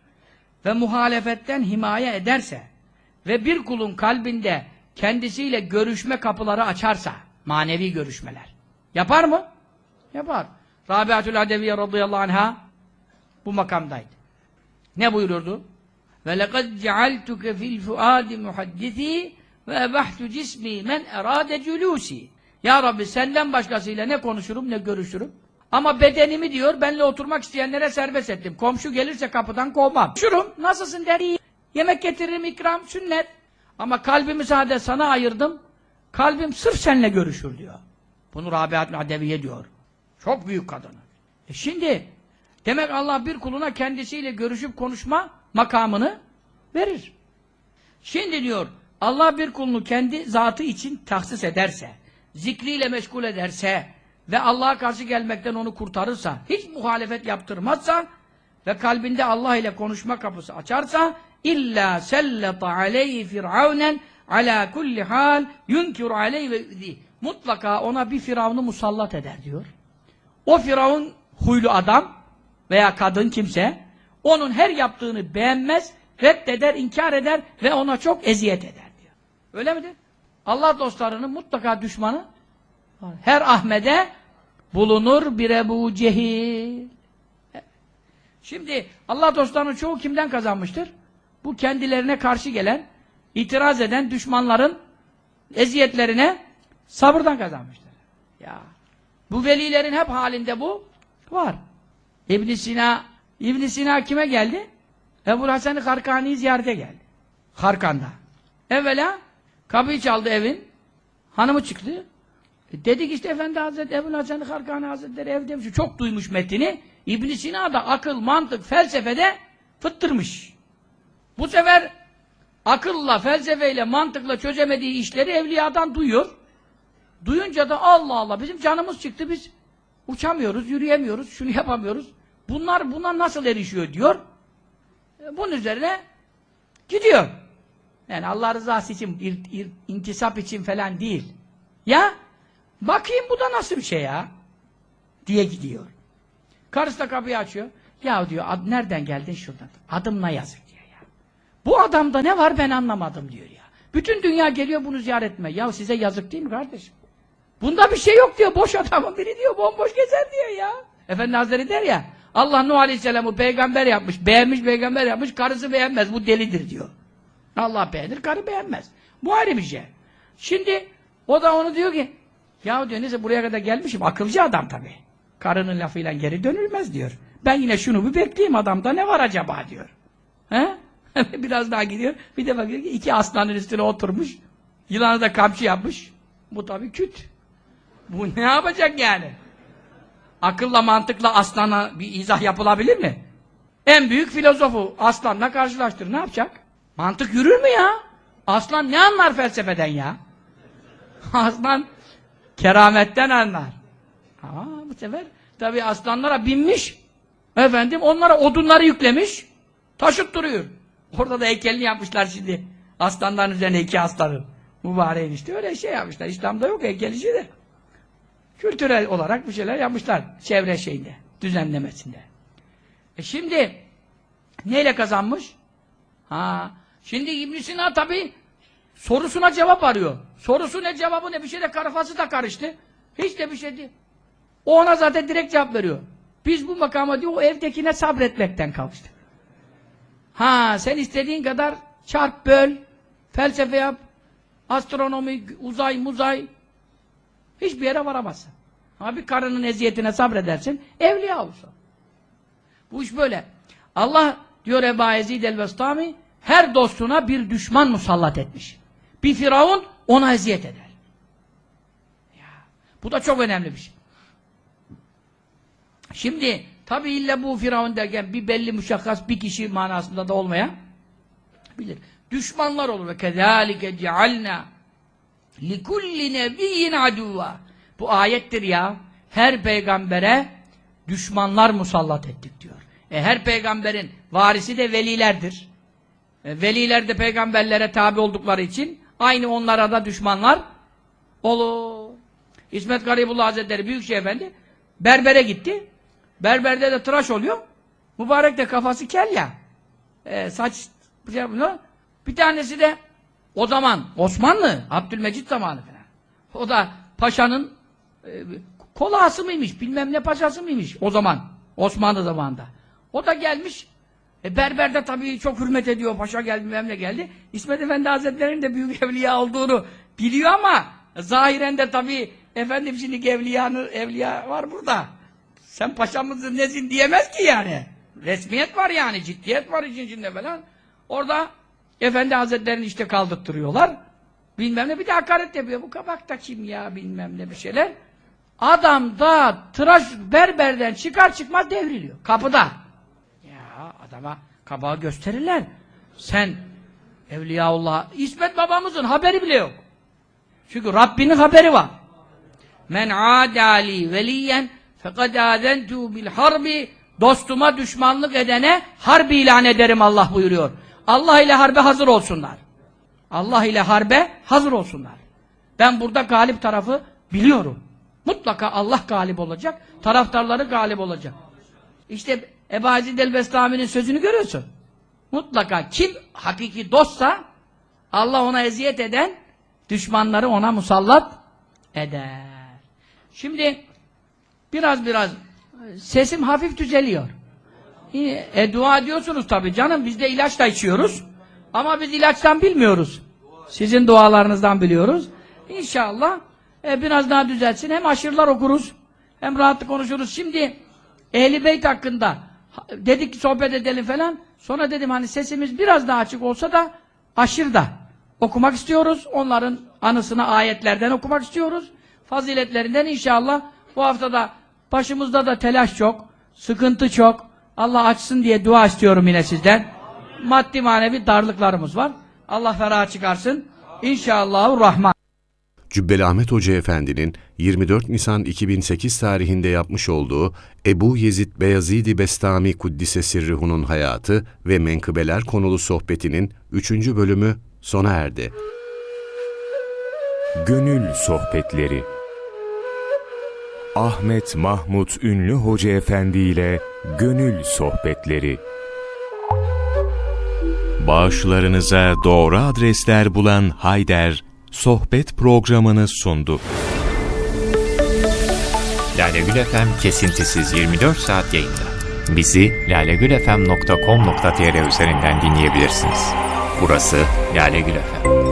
ve muhalefetten himaye ederse ve bir kulun kalbinde kendisiyle görüşme kapıları açarsa, manevi görüşmeler. Yapar mı? Yapar. Rabiatül Adeviye radıyallahu anha bu makamdaydı. Ne buyururdu? Ve lekad cealtuke fil fuadi muhaddisi ve ebahtu cismi men erade culusi. Ya Rabbi senden başkasıyla ne konuşurum ne görüşürüm. Ama bedenimi diyor benimle oturmak isteyenlere serbest ettim. Komşu gelirse kapıdan kovmam. Konuşurum. Nasılsın der iyi. Yemek getiririm, ikram, sünnet. Ama kalbimi sadece sana ayırdım. Kalbim sırf seninle görüşür diyor. Bunu Rabiatül Adeviye diyor. Çok büyük kadını. E şimdi demek Allah bir kuluna kendisiyle görüşüp konuşma makamını verir. Şimdi diyor Allah bir kulunu kendi zatı için tahsis ederse, zikriyle meşgul ederse ve Allah'a karşı gelmekten onu kurtarırsa, hiç muhalefet yaptırmazsa ve kalbinde Allah ile konuşma kapısı açarsa illa selleta aleyhi firavnen ala kulli hal yunkir aleyhi ve üzi. Mutlaka ona bir firavunu musallat eder diyor. O firavun huylu adam veya kadın kimse onun her yaptığını beğenmez, reddeder, inkar eder ve ona çok eziyet eder diyor. Öyle midir? Allah dostlarının mutlaka düşmanı var. Her Ahmet'e bulunur bir Ebu Cehil. Şimdi Allah dostlarının çoğu kimden kazanmıştır? Bu kendilerine karşı gelen, itiraz eden düşmanların eziyetlerine sabırdan kazanmıştır. Ya bu velilerin hep halinde bu var. İbn Sina İbn Sina kime geldi? Ebu Hasan-ı Harkani'yi ziyarete geldi. Harkan'da. Evvela kapıyı çaldı evin. Hanımı çıktı. E dedik işte Efendi Hazretleri Ebu Hasan-ı Harkani Hazretleri evde çok duymuş metini. İbn Sina da akıl, mantık, felsefede fıttırmış. Bu sefer akılla, felsefeyle, mantıkla çözemediği işleri evliyadan duyuyor. Duyunca da Allah Allah bizim canımız çıktı, biz uçamıyoruz, yürüyemiyoruz, şunu yapamıyoruz. Bunlar buna nasıl erişiyor diyor. E, bunun üzerine gidiyor. Yani Allah rızası için, ir, ir, intisap için falan değil. Ya bakayım bu da nasıl bir şey ya diye gidiyor. Karısı da kapıyı açıyor. Ya diyor, ad, nereden geldin şuradan? Adımla yazık diyor ya. Bu adamda ne var ben anlamadım diyor ya. Bütün dünya geliyor bunu ziyaret etme. Ya size yazık değil mi kardeşim? Bunda bir şey yok diyor. Boş adamın biri diyor. Bomboş gezer diyor ya. Efendi Hazretleri der ya. Allah Nuh Aleyhisselam'ı peygamber yapmış. Beğenmiş peygamber yapmış. Karısı beğenmez. Bu delidir diyor. Allah beğenir. Karı beğenmez. Bu ayrı bir şey. Şimdi o da onu diyor ki ya diyor neyse buraya kadar gelmişim. Akılcı adam tabii. Karının lafıyla geri dönülmez diyor. Ben yine şunu bir bekleyeyim adamda ne var acaba diyor. He? Biraz daha gidiyor. Bir de bakıyor ki iki aslanın üstüne oturmuş. Yılanı da kamçı yapmış. Bu tabii küt. Bu ne yapacak yani? Akılla mantıkla aslana bir izah yapılabilir mi? En büyük filozofu aslanla karşılaştır. Ne yapacak? Mantık yürür mü ya? Aslan ne anlar felsefeden ya? Aslan kerametten anlar. Ama bu sefer tabii aslanlara binmiş. Efendim onlara odunları yüklemiş. Taşıttırıyor. Orada da heykelini yapmışlar şimdi. Aslanların üzerine iki aslanın. Mübareğin işte öyle şey yapmışlar. İslam'da yok heykeli de. Kültürel olarak bir şeyler yapmışlar. Çevre şeyinde, düzenlemesinde. E şimdi neyle kazanmış? Ha, şimdi İbn Sina tabii sorusuna cevap arıyor. Sorusu ne cevabı ne bir şeyde kafası da karıştı. Hiç de bir şey değil. O ona zaten direkt cevap veriyor. Biz bu makama diyor o evdekine sabretmekten kalmıştık. Ha sen istediğin kadar çarp böl, felsefe yap, astronomi, uzay muzay hiçbir yere varamazsın. Ama bir karının eziyetine sabredersin, evliya olursun. Bu iş böyle. Allah diyor Ebu Yezid el-Bestami her dostuna bir düşman musallat etmiş. Bir Firavun ona eziyet eder. Ya, bu da çok önemli bir şey. Şimdi tabi illa bu Firavun derken bir belli müşakkas bir kişi manasında da olmaya bilir. Düşmanlar olur ve kezalike cealna likulli nebiyyin aduva. Bu ayettir ya. Her peygambere düşmanlar musallat ettik diyor. E her peygamberin varisi de velilerdir. E, veliler de peygamberlere tabi oldukları için aynı onlara da düşmanlar olur. İsmet Garibullah Hazretleri Büyükşehir Efendi berbere gitti. Berberde de tıraş oluyor. Mübarek de kafası kel ya. E, saç şey bir tanesi de o zaman Osmanlı, Abdülmecit zamanı falan. O da paşanın e, kolası mıymış, bilmem ne paşası mıymış o zaman. Osmanlı zamanında. O da gelmiş. E, berberde tabii çok hürmet ediyor. Paşa geldi, bilmem ne geldi. İsmet Efendi Hazretleri'nin de büyük evliya olduğunu biliyor ama zahiren de tabii efendim şimdi evliyanı, evliya var burada. Sen paşamızın nesin diyemez ki yani. Resmiyet var yani, ciddiyet var için içinde falan. Orada Efendi Hazretleri'ni işte kaldırttırıyorlar. Bilmem ne bir de hakaret yapıyor. Bu kabak da kim ya bilmem ne bir şeyler. Adam da tıraş berberden çıkar çıkmaz devriliyor. Kapıda. Ya adama kabağı gösterirler. Sen Evliyaullah İsmet babamızın haberi bile yok. Çünkü Rabbinin haberi var. Men adali veliyen fekad azentu bil harbi. Dostuma düşmanlık edene harbi ilan ederim Allah buyuruyor. Allah ile harbe hazır olsunlar. Allah ile harbe hazır olsunlar. Ben burada galip tarafı biliyorum. Mutlaka Allah galip olacak. Taraftarları galip olacak. İşte Ebu Yezid el-Bestami'nin sözünü görüyorsun. Mutlaka kim hakiki dostsa Allah ona eziyet eden düşmanları ona musallat eder. Şimdi biraz biraz sesim hafif düzeliyor. E dua ediyorsunuz tabii canım. Biz de ilaç da içiyoruz. Ama biz ilaçtan bilmiyoruz. Sizin dualarınızdan biliyoruz. İnşallah e, biraz daha düzelsin. Hem aşırılar okuruz. Hem rahatlık konuşuruz. Şimdi Ehl-i Beyt hakkında dedik ki sohbet edelim falan. Sonra dedim hani sesimiz biraz daha açık olsa da aşırı da okumak istiyoruz. Onların anısına ayetlerden okumak istiyoruz. Faziletlerinden inşallah bu haftada başımızda da telaş çok, sıkıntı çok. Allah açsın diye dua istiyorum yine sizden. Maddi manevi darlıklarımız var. Allah ferah çıkarsın. İnşallahurrahman. Cübbeli Ahmet Hoca Efendi'nin yirmi dört Nisan iki bin sekiz tarihinde yapmış olduğu Ebu Yezid Beyazid-i Bestami Kuddise Sirruhu'nun hayatı ve menkıbeler konulu sohbetinin üçüncü bölümü sona erdi. Gönül Sohbetleri. Ahmet Mahmut Ünlü Hoca Efendi ile Gönül Sohbetleri. Bağışlarınıza doğru adresler bulan Hayder, sohbet programını sundu. Lale Gül F M kesintisiz yirmi dört saat yayında. Bizi lalegülfm nokta com nokta tr üzerinden dinleyebilirsiniz. Burası Lale Gül F M.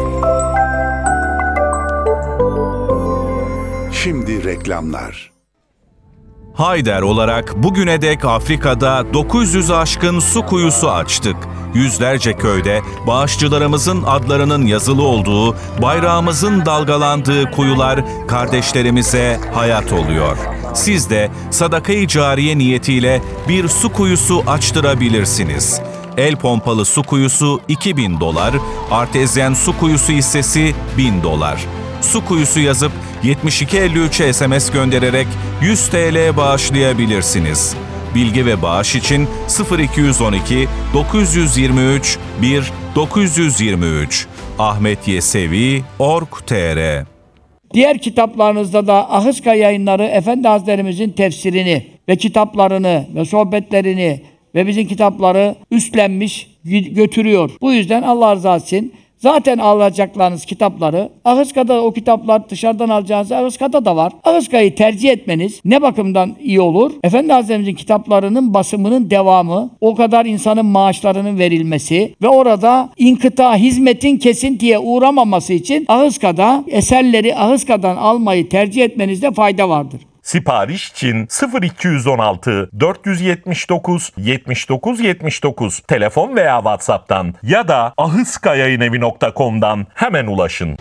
Şimdi reklamlar. Hayder olarak bugüne dek Afrika'da dokuz yüzü aşkın su kuyusu açtık. Yüzlerce köyde bağışçılarımızın adlarının yazılı olduğu, bayrağımızın dalgalandığı kuyular kardeşlerimize hayat oluyor. Siz de sadaka-i cariye niyetiyle bir su kuyusu açtırabilirsiniz. El pompalı su kuyusu iki bin dolar, artezyen su kuyusu hissesi bin dolar. Su kuyusu yazıp yetmiş iki elli üçe S M S göndererek yüz TL bağışlayabilirsiniz. Bilgi ve bağış için sıfır iki on iki dokuz yüz yirmi üç bir dokuz yüz yirmi üç ahmet yesevi nokta org nokta tr. Diğer kitaplarınızda da Ahıska Yayınları Efendi Hazretlerimizin tefsirini ve kitaplarını ve sohbetlerini ve bizim kitapları üstlenmiş, götürüyor. Bu yüzden Allah rızası için zaten alacaklarınız kitapları, Ahıska'da o kitaplar dışarıdan alacağınız Ahıska'da da var. Ahıska'yı tercih etmeniz ne bakımdan iyi olur? Efendi Hazretlerimizin kitaplarının basımının devamı, o kadar insanın maaşlarının verilmesi ve orada inkıta, hizmetin kesintiye uğramaması için Ahıska'da eserleri Ahıska'dan almayı tercih etmenizde fayda vardır. Sipariş için sıfır iki on altı dört yüz yetmiş dokuz yetmiş dokuz yetmiş dokuz telefon veya WhatsApp'tan ya da ahıskayayinevi nokta com'dan hemen ulaşın.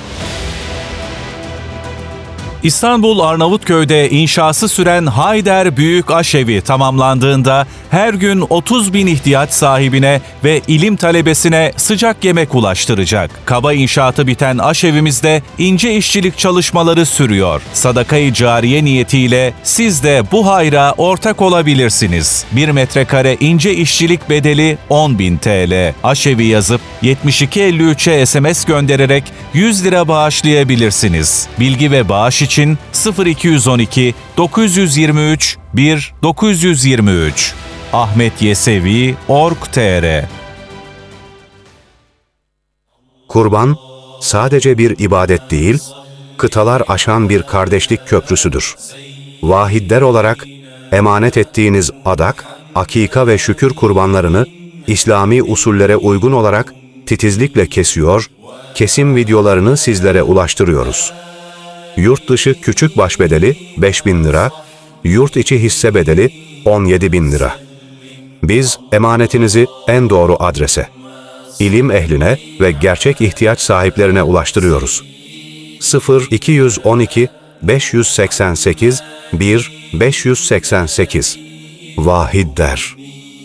İstanbul Arnavutköy'de inşası süren Hayder Büyük Aşevi tamamlandığında her gün otuz bin ihtiyaç sahibine ve ilim talebesine sıcak yemek ulaştıracak. Kaba inşaatı biten aşevimizde ince işçilik çalışmaları sürüyor. Sadaka-i cariye niyetiyle siz de bu hayra ortak olabilirsiniz. Bir metrekare ince işçilik bedeli on bin TL. Aşevi yazıp yetmiş iki elli üçe S M S göndererek yüz lira bağışlayabilirsiniz. Bilgi ve bağış için için sıfır iki on iki dokuz yüz yirmi üç bir dokuz yüz yirmi üç ahmet yesevi nokta org nokta tr. Kurban, sadece bir ibadet değil, kıtalar aşan bir kardeşlik köprüsüdür. Vahidler olarak emanet ettiğiniz adak, akika ve şükür kurbanlarını İslami usullere uygun olarak titizlikle kesiyor, kesim videolarını sizlere ulaştırıyoruz. Yurt dışı küçük baş bedeli beş bin lira, yurt içi hisse bedeli on yedi bin lira. Biz emanetinizi en doğru adrese, ilim ehline ve gerçek ihtiyaç sahiplerine ulaştırıyoruz. sıfır iki on iki beş yüz seksen sekiz bir beş yüz seksen sekiz Vahidler.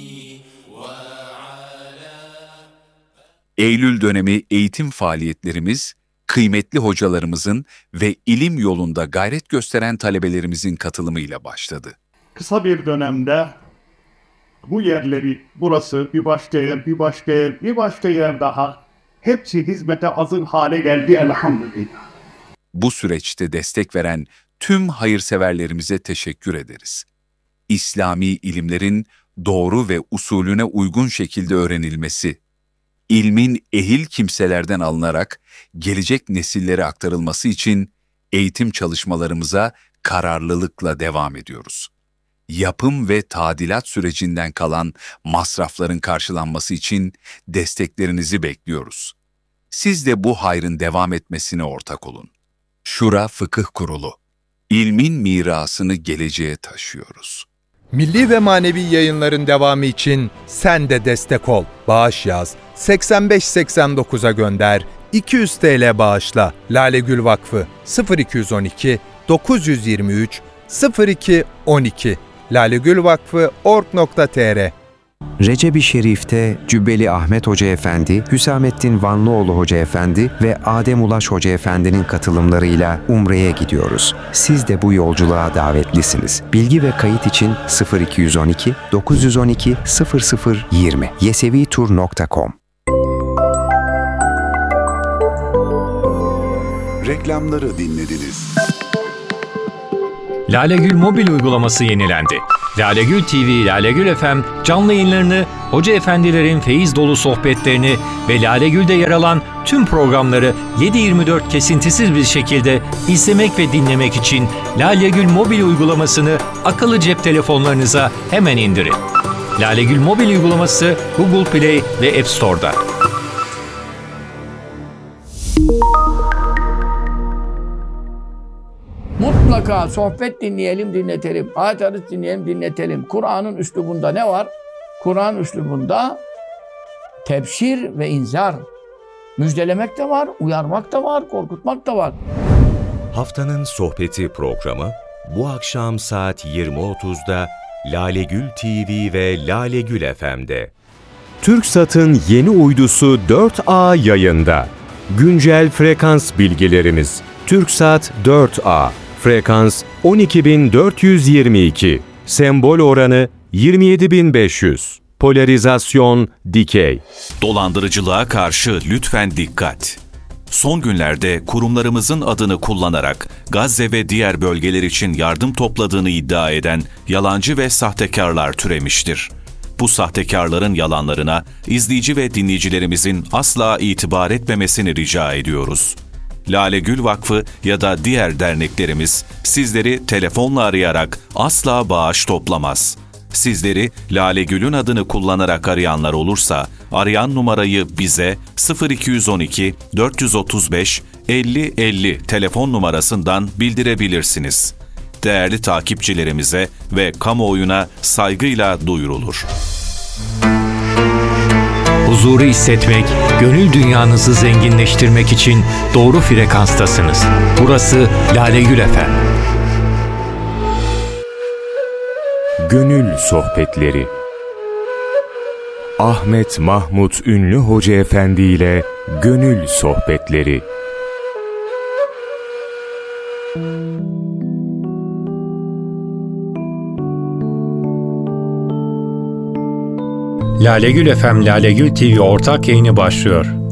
Eylül dönemi eğitim faaliyetlerimiz, kıymetli hocalarımızın ve ilim yolunda gayret gösteren talebelerimizin katılımıyla başladı. Kısa bir dönemde bu yerleri, burası bir başka yer, bir başka yer, bir başka yer daha, hepsi hizmete hazır hale geldi elhamdülillah. Bu süreçte destek veren tüm hayırseverlerimize teşekkür ederiz. İslami ilimlerin doğru ve usulüne uygun şekilde öğrenilmesi, ilmin ehil kimselerden alınarak gelecek nesillere aktarılması için eğitim çalışmalarımıza kararlılıkla devam ediyoruz. Yapım ve tadilat sürecinden kalan masrafların karşılanması için desteklerinizi bekliyoruz. Siz de bu hayrın devam etmesine ortak olun. Şura Fıkıh Kurulu, ilmin mirasını geleceğe taşıyoruz. Milli ve manevi yayınların devamı için sen de destek ol. Bağış yaz, seksen beş seksen dokuza gönder, iki yüz TL bağışla. Lale Gül Vakfı sıfır iki on iki dokuz yüz yirmi üç sıfır iki on iki lalegülvakfı nokta org nokta tr. Recep-i Şerif'te Cübbeli Ahmet Hoca Efendi, Hüsamettin Vanlıoğlu Hoca Efendi ve Adem Ulaş Hoca Efendi'nin katılımlarıyla Umre'ye gidiyoruz. Siz de bu yolculuğa davetlisiniz. Bilgi ve kayıt için sıfır iki on iki dokuz yüz on iki sıfır sıfır yirmi yesevitur nokta com. Reklamları dinlediniz. Lalegül mobil uygulaması yenilendi. Lalegül T V, Lalegül F M canlı yayınlarını, hoca efendilerin feyiz dolu sohbetlerini ve Lalegül'de yer alan tüm programları yedi yirmi dört kesintisiz bir şekilde izlemek ve dinlemek için Lalegül mobil uygulamasını akıllı cep telefonlarınıza hemen indirin. Lalegül mobil uygulaması Google Play ve App Store'da. Mutlaka sohbet dinleyelim, dinletelim. Ayet hadis dinleyelim, dinletelim. Kur'an'ın üslubunda ne var? Kur'an üslubunda tebşir ve inzar. Müjdelemek de var, uyarmak da var, korkutmak da var. Haftanın Sohbeti programı bu akşam saat yirmi otuzda Lalegül T V ve Lalegül F M'de. TürkSat'ın yeni uydusu dört A yayında. Güncel frekans bilgilerimiz. TürkSat dört A. Frekans on iki bin dört yüz yirmi iki. Sembol oranı yirmi yedi bin beş yüz. Polarizasyon dikey. Dolandırıcılığa karşı lütfen dikkat. Son günlerde kurumlarımızın adını kullanarak Gazze ve diğer bölgeler için yardım topladığını iddia eden yalancı ve sahtekarlar türemiştir. Bu sahtekarların yalanlarına izleyici ve dinleyicilerimizin asla itibar etmemesini rica ediyoruz. Lalegül Vakfı ya da diğer derneklerimiz sizleri telefonla arayarak asla bağış toplamaz. Sizleri Lalegül'ün adını kullanarak arayanlar olursa arayan numarayı bize sıfır iki yüz on iki dört yüz otuz beş elli elli telefon numarasından bildirebilirsiniz. Değerli takipçilerimize ve kamuoyuna saygıyla duyurulur. Huzuru hissetmek, gönül dünyanızı zenginleştirmek için doğru frekanstasınız. Burası Lalegül F M. Gönül Sohbetleri. Ahmet Mahmut Ünlü Hoca Efendi ile Gönül Sohbetleri. Lalegül F M, Lalegül T V ortak yayını başlıyor.